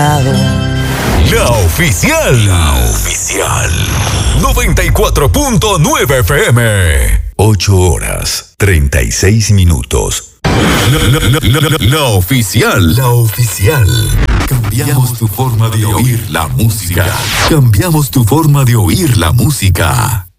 La oficial. 94.9 FM. 8 horas, 36 minutos. La oficial. Cambiamos tu forma de oír la música.